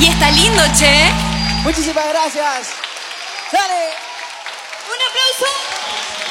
Y está lindo, che. Muchísimas gracias. ¡Dale! Un aplauso.